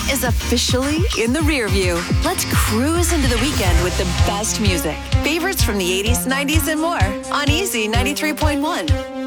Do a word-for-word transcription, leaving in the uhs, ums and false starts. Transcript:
is officially in the rear view. Let's cruise into the weekend with the best music. Favorites from the eighties, nineties, and more on Easy ninety-three point one.